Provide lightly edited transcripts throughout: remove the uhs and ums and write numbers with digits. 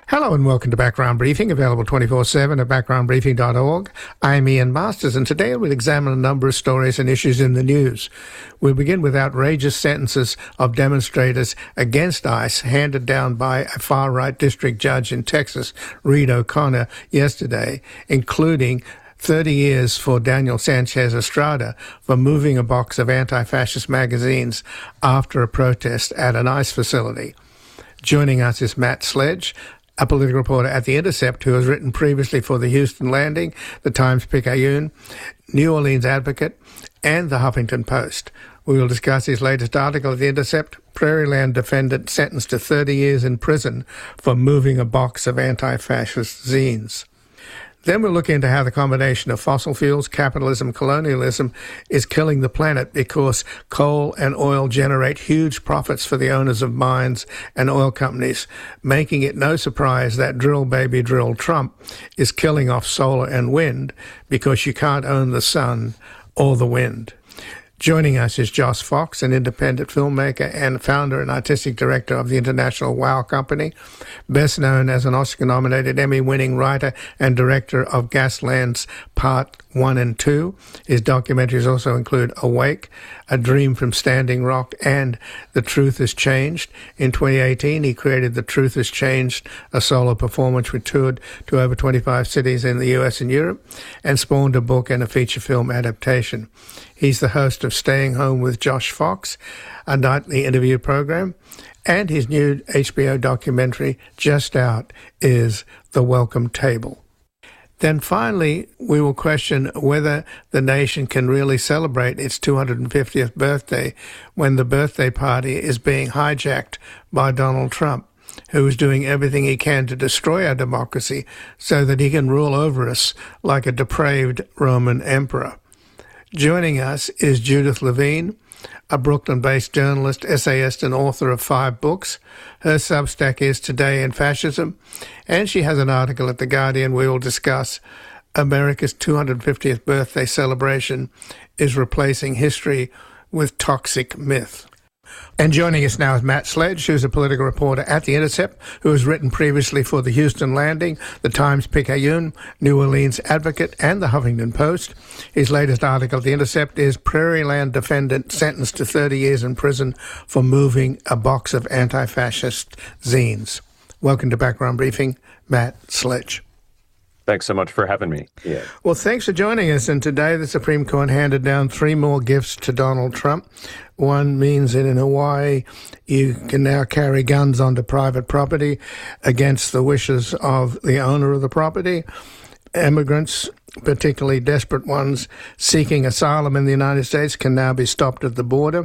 Hello and welcome to Background Briefing, available 24/7 at backgroundbriefing.org. I'm Ian Masters, and today we'll examine a number of stories and issues in the news. We'll begin with outrageous sentences of demonstrators against ICE handed down by a far-right district judge in Texas, Reed O'Connor, yesterday, including 30 years for Daniel Sanchez Estrada for moving a box of anti-fascist magazines after a protest at an ICE facility. Joining us is Matt Sledge, a political reporter at The Intercept who has written previously for the Houston Landing, the Times-Picayune, New Orleans Advocate, and the Huffington Post. We will discuss his latest article at The Intercept, Prairieland Defendant Sentenced to 30 Years in Prison for Moving a Box of Anti-Fascist Zines. Then we'll look into how the combination of fossil fuels, capitalism, colonialism is killing the planet because coal and oil generate huge profits for the owners of mines and oil companies, making it no surprise that drill baby drill Trump is killing off solar and wind because you can't own the sun or the wind. Joining us is Josh Fox, an independent filmmaker and founder and artistic director of the international WOW Company, best known as an Oscar-nominated Emmy-winning writer and director of Gaslands Part 1 and 2. His documentaries also include Awake, A Dream from Standing Rock, and The Truth Has Changed. In 2018, he created The Truth Has Changed, a solo performance which toured to over 25 cities in the US and Europe, and spawned a book and a feature film adaptation. He's the host of Staying Home with Josh Fox, a nightly interview program, and his new HBO documentary, just out, is The Welcome Table. Then finally, we will question whether the nation can really celebrate its 250th birthday when the birthday party is being hijacked by Donald Trump, who is doing everything he can to destroy our democracy so that he can rule over us like a depraved Roman emperor. Joining us is Judith Levine, a Brooklyn-based journalist, essayist, and author of 5 books. Her Substack is Today in Fascism, and she has an article at The Guardian we will discuss. America's 250th birthday celebration is replacing history with toxic myth. And joining us now is Matt Sledge, who's a political reporter at The Intercept, who has written previously for the Houston Landing, the Times-Picayune, New Orleans Advocate, and the Huffington Post. His latest article at The Intercept is Prairieland Defendant Sentenced to 30 Years in Prison for Moving a Box of Anti-Fascist Zines. Welcome to Background Briefing, Matt Sledge. Thanks so much for having me. Yeah. Well, thanks for joining us. And today the Supreme Court handed down 3 more gifts to Donald Trump. One means that in Hawaii, you can now carry guns onto private property against the wishes of the owner of the property. Immigrants, particularly desperate ones seeking asylum in the United States, can now be stopped at the border.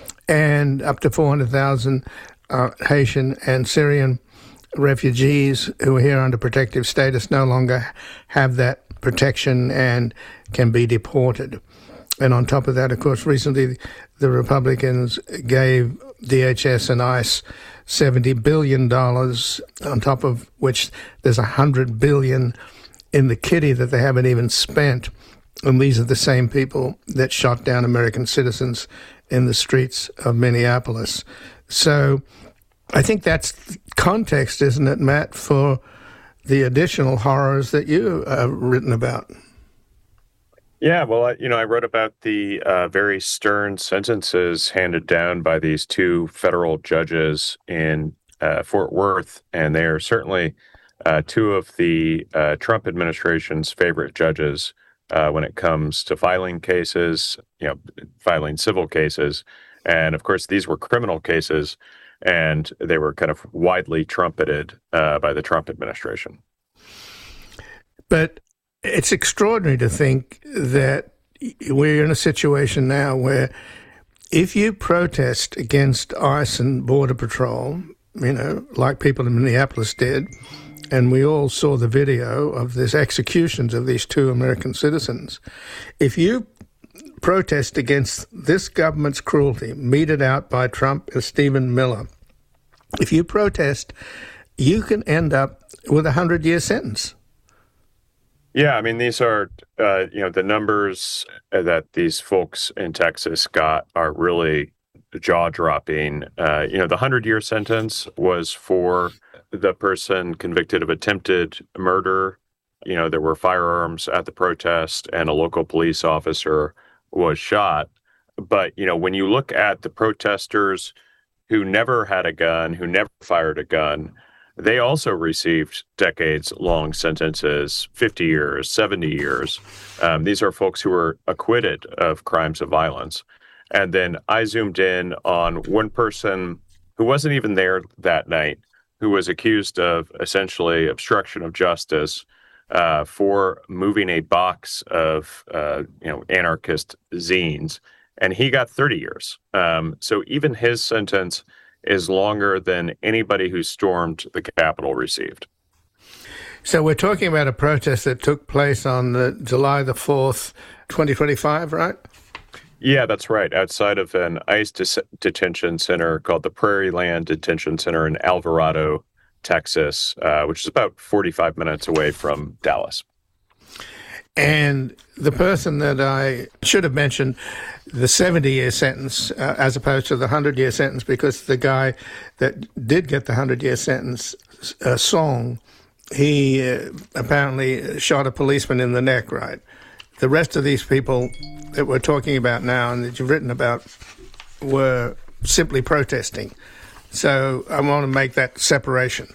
And up to 400,000 Haitian and Syrian refugees who are here under protective status no longer have that protection and can be deported. And on top of that, of course, recently the Republicans gave DHS and ICE $70 billion, on top of which there's $100 billion in the kitty that they haven't even spent. And these are the same people that shot down American citizens in the streets of Minneapolis. So I think that's context, isn't it, Matt, for the additional horrors that you have written about? Yeah, well, I wrote about the very stern sentences handed down by these 2 federal judges in Fort Worth, and they are certainly 2 of the Trump administration's favorite judges when it comes to filing cases, filing civil cases. And of course, these were criminal cases, and they were kind of widely trumpeted by the Trump administration. But it's extraordinary to think that we're in a situation now where if you protest against ICE and Border Patrol, like people in Minneapolis did, and we all saw the video of these executions of these 2 American citizens, if you protest against this government's cruelty meted out by Trump and Stephen Miller, if you protest, you can end up with a 100-year sentence. Yeah, I mean, these are, the numbers that these folks in Texas got are really jaw-dropping. The 100-year sentence was for the person convicted of attempted murder. There were firearms at the protest, and a local police officer was shot. But, when you look at the protesters who never had a gun, who never fired a gun, they also received decades-long sentences, 50 years, 70 years. These are folks who were acquitted of crimes of violence. And then I zoomed in on one person who wasn't even there that night, who was accused of essentially obstruction of justice for moving a box of, anarchist zines. And he got 30 years. So even his sentence is longer than anybody who stormed the Capitol received. So we're talking about a protest that took place on July the 4th, 2025, right? Yeah, that's right. Outside of an ICE detention center called the Prairie Land Detention Center in Alvarado, Texas, which is about 45 minutes away from Dallas. And the person that I should have mentioned, the 70-year sentence as opposed to the 100-year sentence, because the guy that did get the 100-year sentence, Song, he apparently shot a policeman in the neck, right? The rest of these people that we're talking about now and that you've written about were simply protesting. So I want to make that separation.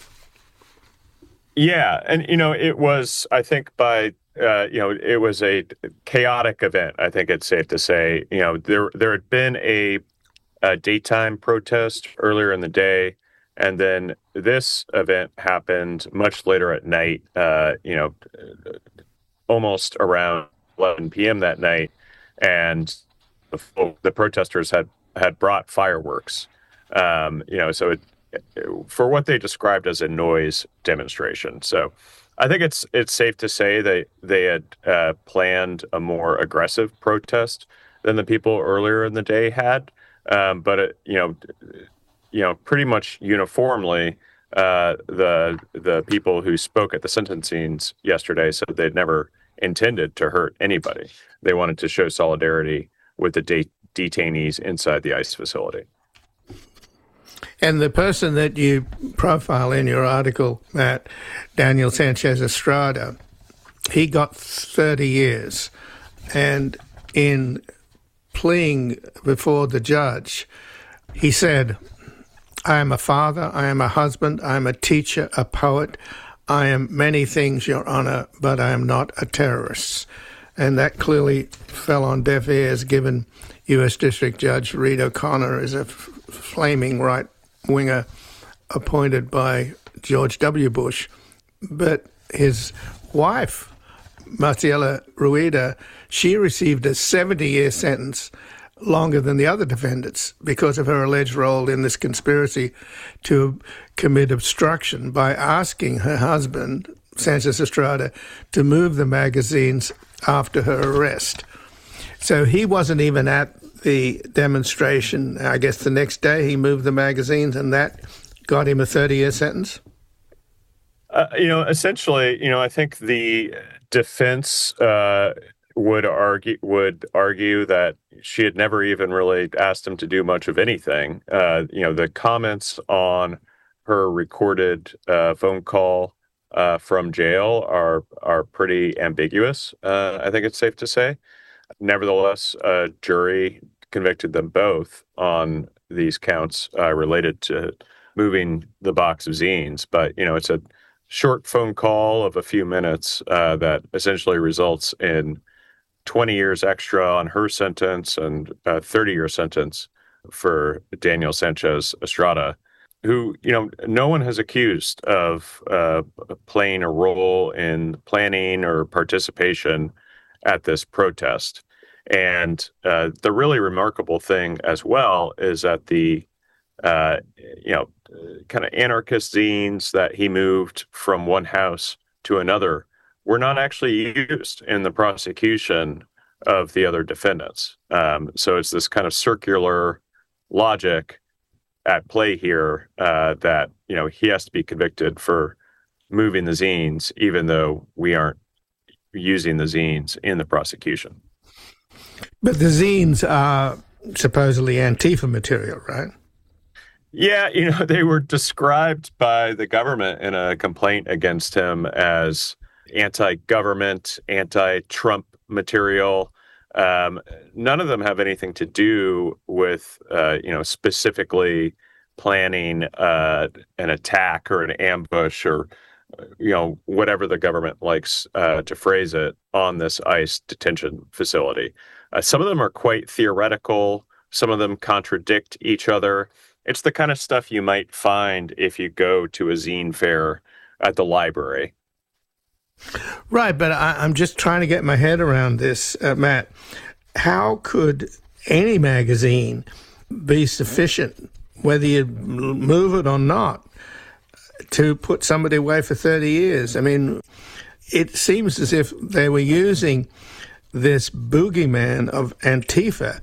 Yeah, and, it was, I think, it was a chaotic event. I think it's safe to say, there had been a daytime protest earlier in the day, and then this event happened much later at night, almost around 11 p.m. that night, and the protesters had brought fireworks, so for what they described as a noise demonstration. So I think it's safe to say that they had planned a more aggressive protest than the people earlier in the day had, but pretty much uniformly, the people who spoke at the sentencings yesterday said they'd never intended to hurt anybody. They wanted to show solidarity with the detainees inside the ICE facility. And the person that you profile in your article, Matt, Daniel Sanchez Estrada, he got 30 years. And in pleading before the judge, he said, "I am a father, I am a husband, I am a teacher, a poet. I am many things, Your Honor, but I am not a terrorist." And that clearly fell on deaf ears, given U.S. District Judge Reed O'Connor is a flaming right-winger appointed by George W. Bush. But his wife, Marcela Rueda, she received a 70-year sentence, longer than the other defendants, because of her alleged role in this conspiracy to commit obstruction by asking her husband, Sanchez Estrada, to move the magazines after her arrest. So he wasn't even at the demonstration. I guess the next day he moved the magazines, and that got him a 30-year sentence? Essentially, I think the defense would argue that she had never even really asked him to do much of anything. The comments on her recorded phone call from jail are pretty ambiguous. I think it's safe to say. Nevertheless, a jury convicted them both on these counts related to moving the box of zines. But it's a short phone call of a few minutes that essentially results in 20 years extra on her sentence and a 30-year sentence for Daniel Sanchez Estrada, who, no one has accused of playing a role in planning or participation at this protest. And the really remarkable thing as well is that the, kind of anarchist zines that he moved from one house to another were not actually used in the prosecution of the other defendants. So it's this kind of circular logic at play here that, he has to be convicted for moving the zines, even though we aren't using the zines in the prosecution. But the zines are supposedly Antifa material, right? Yeah, they were described by the government in a complaint against him as anti-government, anti-Trump material. Um, None of them have anything to do with, specifically planning an attack or an ambush or, whatever the government likes to phrase it on this ICE detention facility. Some of them are quite theoretical. Some of them contradict each other. It's the kind of stuff you might find if you go to a zine fair at the library. Right, but I'm just trying to get my head around this, Matt. How could any magazine be sufficient, whether you move it or not, to put somebody away for 30 years? I mean, it seems as if they were using this boogeyman of Antifa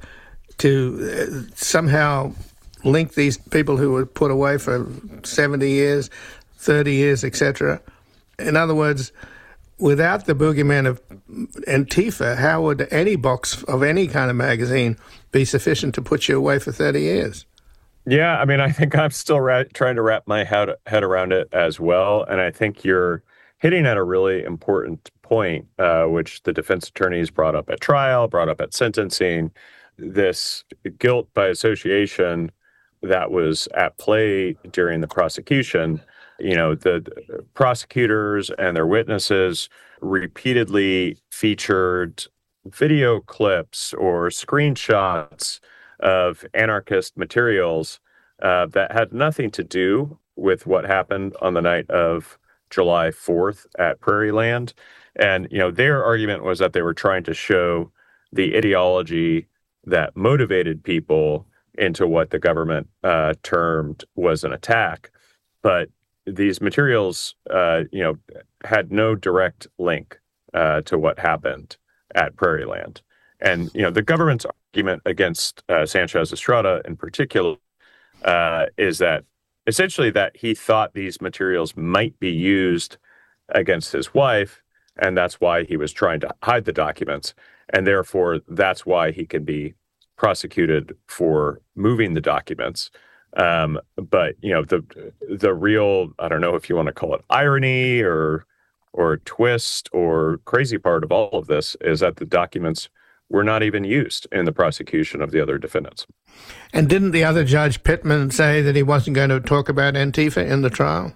to somehow link these people who were put away for 70 years, 30 years, etc. In other words, without the boogeyman of Antifa, how would any box of any kind of magazine be sufficient to put you away for 30 years? Yeah, I mean, I think I'm still trying to wrap my head around it as well. And I think you're hitting at a really important point, which the defense attorneys brought up at trial, brought up at sentencing, this guilt by association that was at play during the prosecution. The prosecutors and their witnesses repeatedly featured video clips or screenshots of anarchist materials that had nothing to do with what happened on the night of July 4th at Prairie Land. And, their argument was that they were trying to show the ideology that motivated people into what the government termed was an attack. But these materials, had no direct link to what happened at Prairie Land. And, the government's argument against Sanchez Estrada in particular is that essentially that he thought these materials might be used against his wife, and that's why he was trying to hide the documents. And therefore, that's why he can be prosecuted for moving the documents. But the real, I don't know if you want to call it irony or twist or crazy part of all of this is that the documents were not even used in the prosecution of the other defendants. And didn't the other judge, Pittman, say that he wasn't going to talk about Antifa in the trial?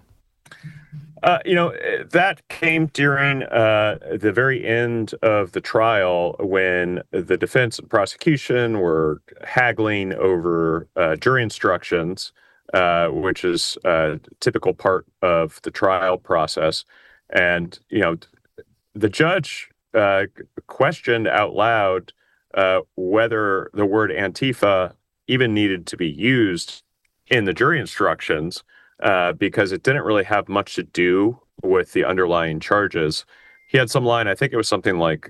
That came during the very end of the trial when the defense and prosecution were haggling over jury instructions, which is a typical part of the trial process. And, the judge questioned out loud whether the word Antifa even needed to be used in the jury instructions. Because it didn't really have much to do with the underlying charges. He had some line, I think it was something like,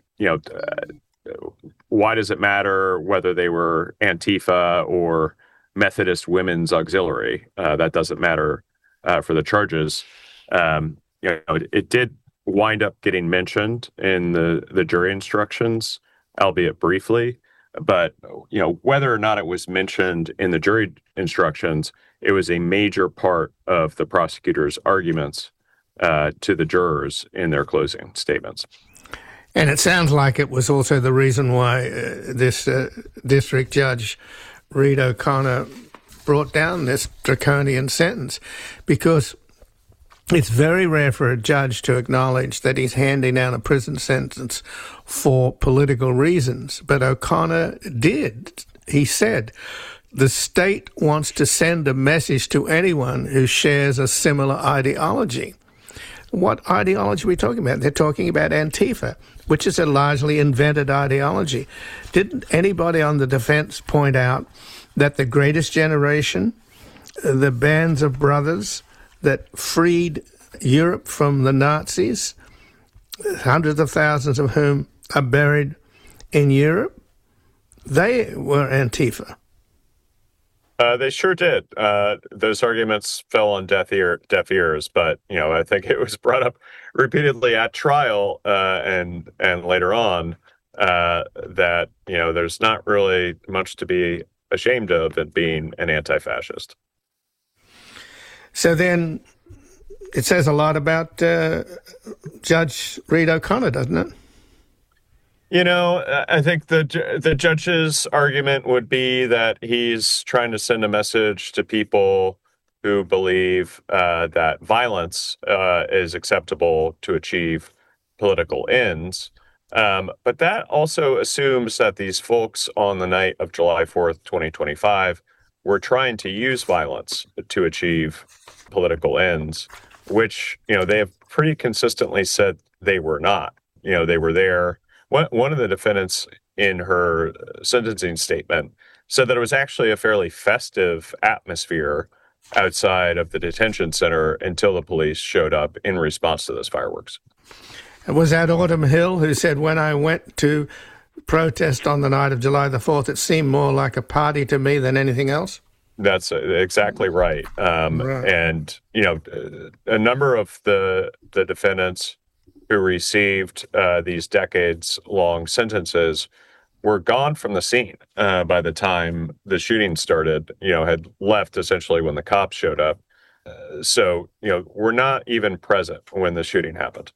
why does it matter whether they were Antifa or Methodist Women's Auxiliary? That doesn't matter for the charges. It did wind up getting mentioned in the jury instructions, albeit briefly. But, whether or not it was mentioned in the jury instructions, it was a major part of the prosecutor's arguments to the jurors in their closing statements. And it sounds like it was also the reason why this district judge, Reed O'Connor, brought down this draconian sentence, because it's very rare for a judge to acknowledge that he's handing down a prison sentence for political reasons. But O'Connor did. He said, the state wants to send a message to anyone who shares a similar ideology. What ideology are we talking about? They're talking about Antifa, which is a largely invented ideology. Didn't anybody on the defense point out that the Greatest Generation, the bands of brothers that freed Europe from the Nazis, hundreds of thousands of whom are buried in Europe, they were Antifa? They sure did. Those arguments fell on deaf ears, but I think it was brought up repeatedly at trial and later on that there's not really much to be ashamed of in being an anti-fascist. So then it says a lot about Judge Reed O'Connor, doesn't it? I think the judge's argument would be that he's trying to send a message to people who believe that violence is acceptable to achieve political ends. But that also assumes that these folks on the night of July 4th, 2025, were trying to use violence to achieve political ends, which, they have pretty consistently said they were not. They were there. One of the defendants in her sentencing statement said that it was actually a fairly festive atmosphere outside of the detention center until the police showed up in response to those fireworks. Was that Autumn Hill who said, when I went to protest on the night of July the 4th, it seemed more like a party to me than anything else? That's exactly right. Right. And, a number of the defendants who received these decades-long sentences were gone from the scene by the time the shooting started, had left essentially when the cops showed up. So, we're not even present when the shooting happened.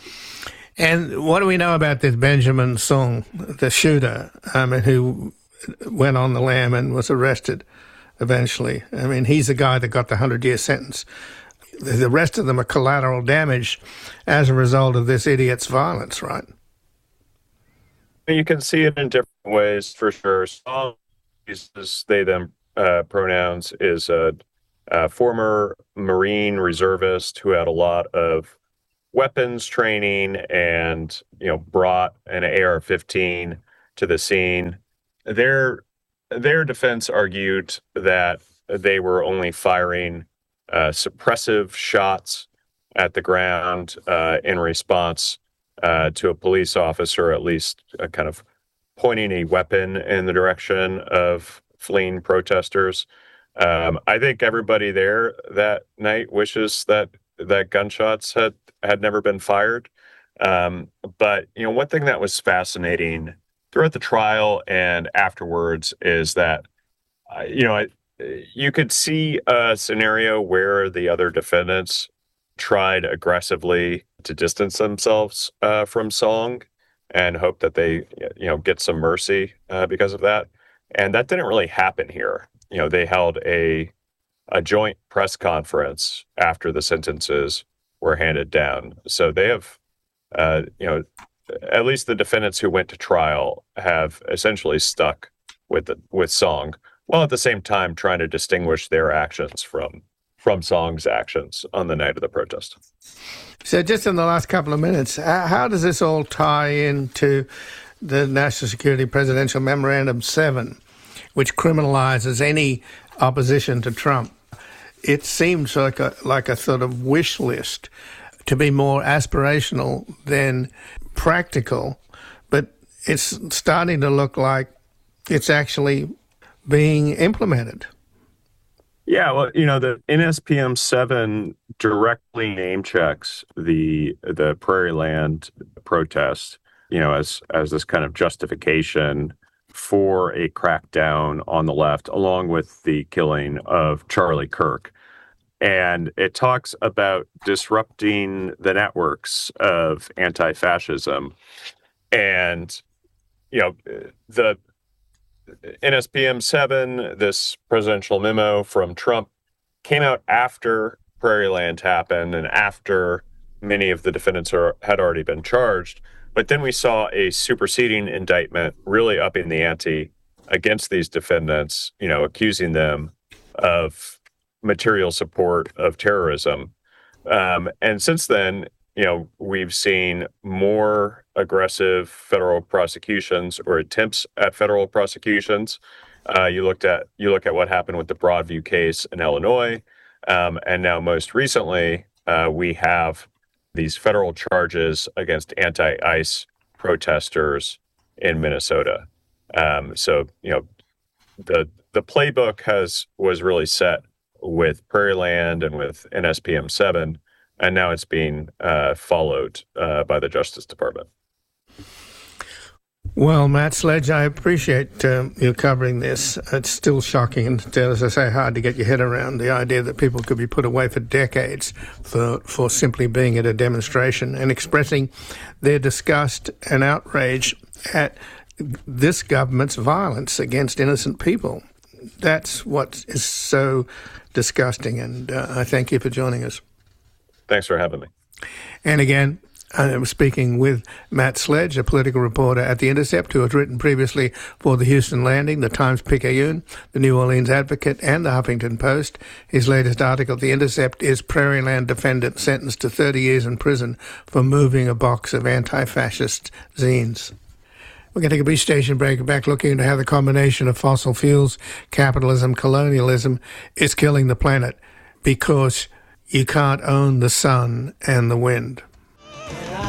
And what do we know about this Benjamin Song, the shooter, who went on the lam and was arrested eventually? He's the guy that got the 100-year sentence. The rest of them are collateral damage as a result of this idiot's violence, right? You can see it in different ways, for sure. Song uses they, them pronouns, is a former Marine reservist who had a lot of weapons training and, brought an AR-15 to the scene. Their defense argued that they were only firing suppressive shots at the ground in response to a police officer, at least kind of pointing a weapon in the direction of fleeing protesters. I think everybody there that night wishes that gunshots had never been fired. But one thing that was fascinating throughout the trial and afterwards is that you could see a scenario where the other defendants tried aggressively to distance themselves from Song and hope that they, get some mercy because of that. And that didn't really happen here. They held a joint press conference after the sentences were handed down. So they have, at least the defendants who went to trial have essentially stuck with Song, while at the same time trying to distinguish their actions from Song's actions on the night of the protest. So just in the last couple of minutes, how does this all tie into the National Security Presidential Memorandum 7, which criminalizes any opposition to Trump? It seems like a sort of wish list to be more aspirational than practical, but it's starting to look like it's actually being implemented. Yeah, well, the NSPM 7 directly name checks the Prairie Land protest, as this kind of justification for a crackdown on the left, along with the killing of Charlie Kirk. And it talks about disrupting the networks of anti-fascism. And, the NSPM 7, this presidential memo from Trump, came out after Prairie Land happened and after many of the defendants had already been charged. But then we saw a superseding indictment really upping the ante against these defendants, accusing them of material support of terrorism. And since then, we've seen more aggressive federal prosecutions or attempts at federal prosecutions. You look at what happened with the Broadview case in Illinois, and now most recently we have these federal charges against anti-ICE protesters in Minnesota. So the playbook was really set with Prairie Land and with NSPM 7. And now it's being followed by the Justice Department. Well, Matt Sledge, I appreciate you covering this. It's still shocking and, as I say, hard to get your head around the idea that people could be put away for decades for simply being at a demonstration and expressing their disgust and outrage at this government's violence against innocent people. That's what is so disgusting, and I thank you for joining us. Thanks for having me. And again, I'm speaking with Matt Sledge, a political reporter at The Intercept, who has written previously for The Houston Landing, The Times-Picayune, The New Orleans Advocate, and The Huffington Post. His latest article, The Intercept, is Prairieland defendant sentenced to 30 years in prison for moving a box of anti-fascist zines. We're going to take a brief station break, back looking into how the combination of fossil fuels, capitalism, colonialism is killing the planet because you can't own the sun and the wind.